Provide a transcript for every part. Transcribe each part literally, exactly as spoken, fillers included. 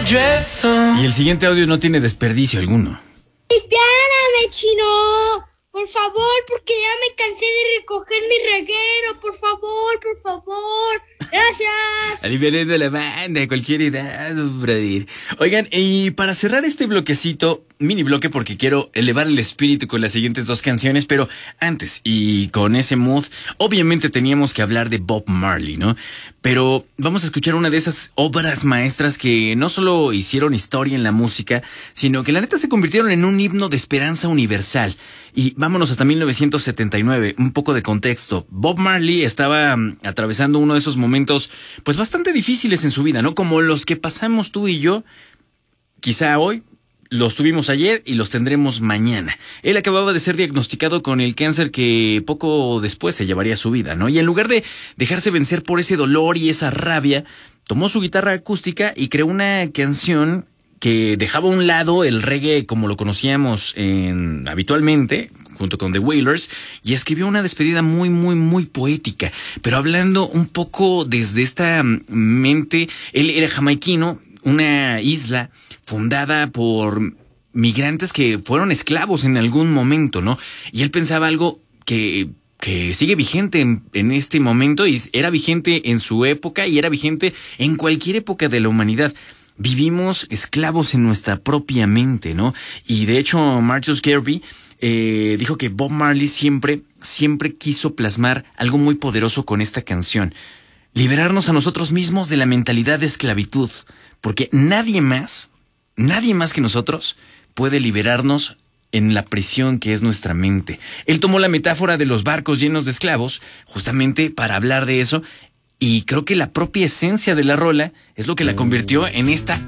dress on. Y el siguiente audio no tiene desperdicio alguno. Aliviáname, Chino. Por favor, porque ya me cansé de recoger mi reguero. Por favor, por favor. Gracias. Aliviando la banda, cualquier edad, brother. Oigan, y para cerrar este bloquecito, mini bloque, porque quiero elevar el espíritu con las siguientes dos canciones, pero antes, y con ese mood, obviamente teníamos que hablar de Bob Marley, ¿no? Pero vamos a escuchar una de esas obras maestras que no solo hicieron historia en la música, sino que la neta se convirtieron en un himno de esperanza universal. Y vámonos hasta mil novecientos setenta y nueve, un poco de contexto. Bob Marley estaba um, atravesando uno de esos momentos, pues bastante difíciles en su vida, ¿no? Como los que pasamos tú y yo, quizá hoy, los tuvimos ayer y los tendremos mañana. Él acababa de ser diagnosticado con el cáncer que poco después se llevaría su vida, ¿no? Y en lugar de dejarse vencer por ese dolor y esa rabia, tomó su guitarra acústica y creó una canción que dejaba a un lado el reggae como lo conocíamos en, habitualmente, junto con The Wailers, y escribió una despedida muy, muy, muy poética, pero hablando un poco desde esta mente. Él era jamaiquino, una isla fundada por migrantes que fueron esclavos en algún momento, ¿no? Y él pensaba algo que... que sigue vigente en, en este momento, y era vigente en su época y era vigente en cualquier época de la humanidad. Vivimos esclavos en nuestra propia mente, ¿no? Y de hecho, Marcus Garvey eh, dijo que Bob Marley siempre, siempre quiso plasmar algo muy poderoso con esta canción. Liberarnos a nosotros mismos de la mentalidad de esclavitud. Porque nadie más, nadie más que nosotros puede liberarnos en la prisión que es nuestra mente. Él tomó la metáfora de los barcos llenos de esclavos justamente para hablar de eso. Y creo que la propia esencia de la rola es lo que la convirtió en esta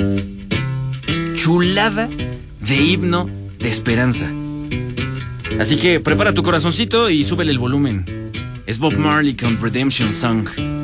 chulada de himno de esperanza. Así que prepara tu corazoncito y súbele el volumen. Es Bob Marley con Redemption Song.